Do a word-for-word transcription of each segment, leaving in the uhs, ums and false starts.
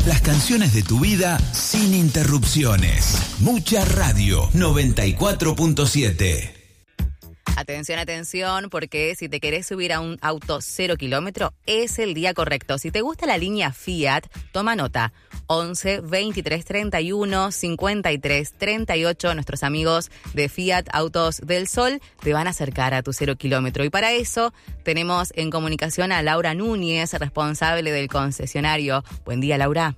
Las canciones de tu vida sin interrupciones. Mucha Radio noventa y cuatro punto siete. Atención, atención, porque si te querés subir a un auto cero kilómetro, es el día correcto. Si te gusta la línea Fiat, toma nota. once, veintitrés, treinta y uno, cincuenta y tres, treinta y ocho. Nuestros amigos de Fiat Autos del Sol te van a acercar a tu cero kilómetro. Y para eso tenemos en comunicación a Laura Núñez, responsable del concesionario. Buen día, Laura.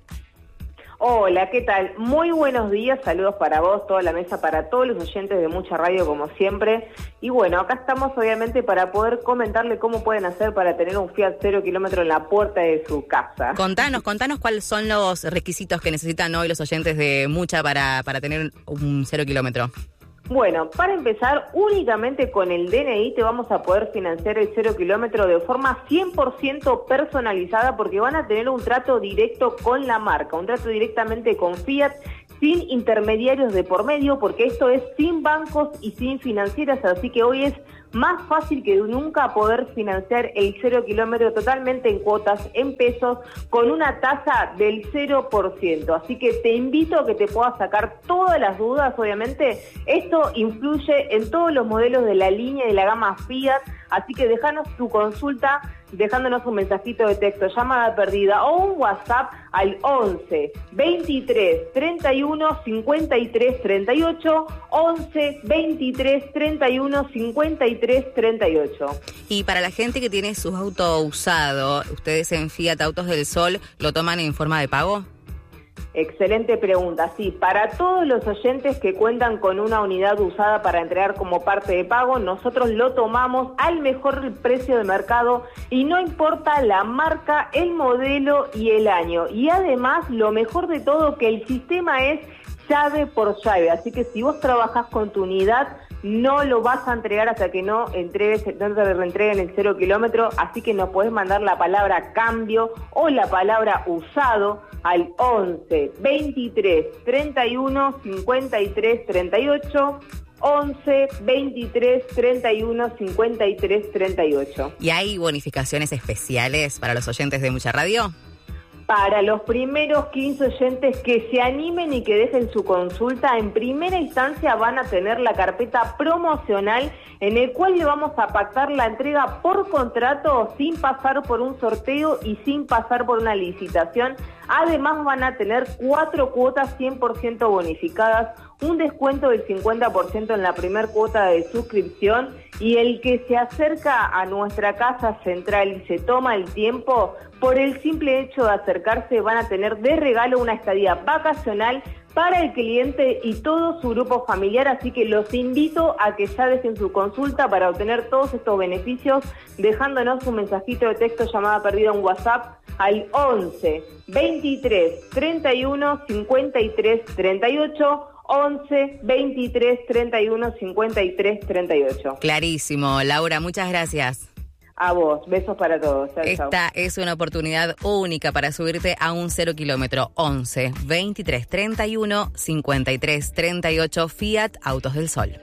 Hola, ¿qué tal? Muy buenos días, saludos para vos, toda la mesa, para todos los oyentes de Mucha Radio, como siempre. Y bueno, acá estamos obviamente para poder comentarle cómo pueden hacer para tener un Fiat cero kilómetro en la puerta de su casa. Contanos, contanos cuáles son los requisitos que necesitan hoy los oyentes de Mucha para, para tener un cero kilómetro. Bueno, para empezar, únicamente con el D N I te vamos a poder financiar el cero kilómetro de forma cien por ciento personalizada, porque van a tener un trato directo con la marca, un trato directamente con Fiat, sin intermediarios de por medio, porque esto es sin bancos y sin financieras, así que hoy es más fácil que nunca poder financiar el cero kilómetro totalmente en cuotas, en pesos, con una tasa del cero por ciento. Así que te invito a que te puedas sacar todas las dudas, obviamente. Esto influye en todos los modelos de la línea de la gama Fiat, así que déjanos tu consulta dejándonos un mensajito de texto, llamada perdida o un WhatsApp al once, veintitrés, treinta y uno, cincuenta y tres, treinta y ocho, once, veintitrés, treinta y uno, cincuenta y tres, treinta y ocho. Y para la gente que tiene su auto usado, ¿ustedes en Fiat Autos del Sol lo toman en forma de pago? Excelente pregunta. Sí, para todos los oyentes que cuentan con una unidad usada para entregar como parte de pago, nosotros lo tomamos al mejor precio de mercado y no importa la marca, el modelo y el año. Y además, lo mejor de todo, que el sistema es llave por llave. Así que si vos trabajás con tu unidad, no lo vas a entregar hasta que no entregues, no te reentreguen el cero kilómetro, así que nos podés mandar la palabra cambio o la palabra usado al once, veintitrés, treinta y uno, cincuenta y tres, treinta y ocho, once, veintitrés, treinta y uno, cincuenta y tres, treinta y ocho. ¿Y hay bonificaciones especiales para los oyentes de Mucha Radio? Para los primeros quince oyentes que se animen y que dejen su consulta, en primera instancia van a tener la carpeta promocional en el cual le vamos a pactar la entrega por contrato sin pasar por un sorteo y sin pasar por una licitación. Además van a tener cuatro cuotas cien por ciento bonificadas, un descuento del cincuenta por ciento en la primer cuota de suscripción, y el que se acerca a nuestra casa central y se toma el tiempo, por el simple hecho de acercarse van a tener de regalo una estadía vacacional para el cliente y todo su grupo familiar, así que los invito a que ya dejen su consulta para obtener todos estos beneficios, dejándonos un mensajito de texto, llamada perdida, un WhatsApp al once, veintitrés, treinta y uno, cincuenta y tres, treinta y ocho, once, veintitrés, treinta y uno, cincuenta y tres, treinta y ocho. Clarísimo. Laura, muchas gracias. A vos, besos para todos. Chau, Esta chau. es una oportunidad única para subirte a un cero kilómetro. once, veintitrés, treinta y uno, cincuenta y tres, treinta y ocho. Fiat Autos del Sol.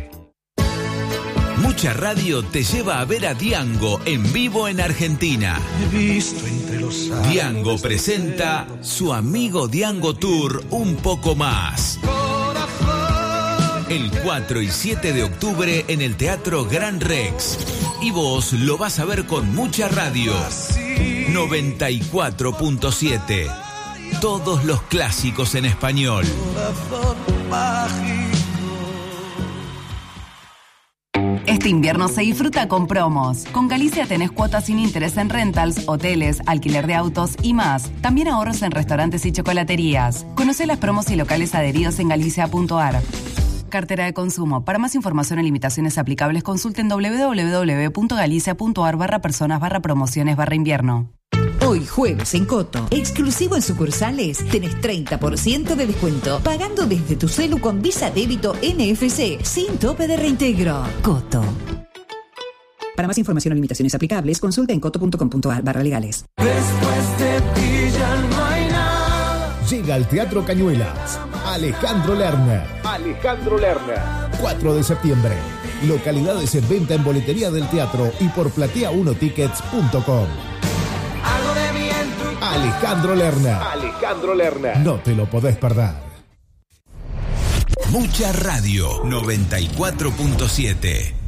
Mucha Radio te lleva a ver a Diango en vivo en Argentina. He visto entre los árboles. Diango presenta su Amigo Diango Tour Un Poco Más. El cuatro y siete de octubre en el Teatro Gran Rex. Y vos lo vas a ver con Mucha Radio noventa y cuatro punto siete. Todos los clásicos en español. Este invierno se disfruta con promos. Con Galicia tenés cuotas sin interés en rentals, hoteles, alquiler de autos y más. También ahorros en restaurantes y chocolaterías. Conocé las promos y locales adheridos en galicia punto a r. Cartera de consumo. Para más información o limitaciones aplicables, consulten doble u doble u doble u punto galicia punto a r barra personas barra promociones barra invierno. Hoy jueves en Coto, exclusivo en sucursales, tenés treinta por ciento de descuento, pagando desde tu celu con Visa Débito N F C, sin tope de reintegro. Coto. Para más información o limitaciones aplicables, consulta en coto punto com punto a r barra legales. Después de ti ya no hay nada. Llega al Teatro Cañuelas Alejandro Lerner. Alejandro Lerner. cuatro de septiembre. Localidades en venta en boletería del teatro y por platea uno tickets punto com. Alejandro Lerner. Alejandro Lerner. No te lo podés perder. Mucha Radio noventa y cuatro punto siete.